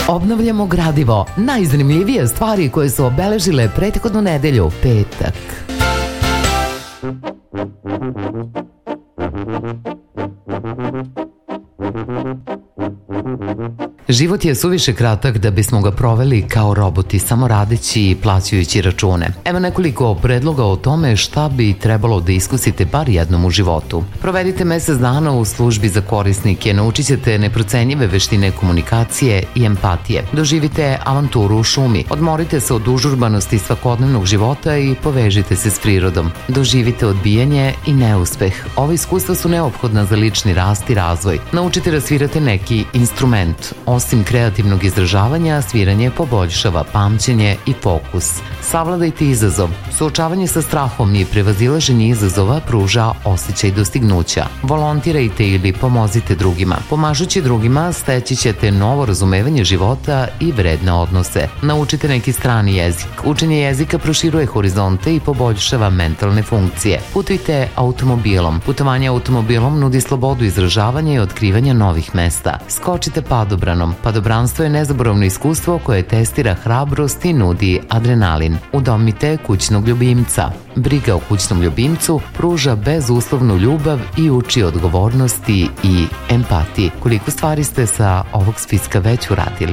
Obnavljamo gradivo, najzanimljivije stvari koje su obeležile prethodnu nedelju, petak. Život je suviše kratak da bismo ga proveli kao roboti, samo radeći i plaćajući račune. Evo nekoliko predloga o tome šta bi trebalo da iskusite bar jednom u životu. Provedite mesec dana u službi za korisnike, naučit ćete neprocenjive veštine komunikacije i empatije. Doživite avanturu u šumi, odmorite se od užurbanosti svakodnevnog života i povežite se s prirodom. Doživite odbijanje i neuspeh. Ova iskustva su neophodna za lični rast i razvoj. Naučite da svirate neki instrument. Osim kreativnog izražavanja, sviranje poboljšava pamćenje i fokus. Savladajte izazov. Suočavanje sa strahom i prevazilaženje izazova pruža osjećaj dostignuća. Volontirajte ili pomozite drugima. Pomažući drugima, steći ćete novo razumevanje života i vredne odnose. Naučite neki strani jezik. Učenje jezika proširuje horizonte i poboljšava mentalne funkcije. Putujte automobilom. Putovanje automobilom nudi slobodu izražavanja i otkrivanja novih mesta. Skočite padobranom. Padobranstvo je nezaboravno iskustvo koje testira hrabrost i nudi adrenalin. Udomite kućnog ljubimca. Briga o kućnom ljubimcu pruža bezuslovnu ljubav i uči odgovornosti i empatiji. Koliko stvari ste sa ovog spiska već uradili?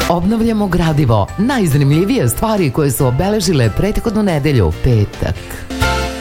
Obnavljamo gradivo, najzanimljivije stvari koje su obeležile prethodnu nedelju, petak.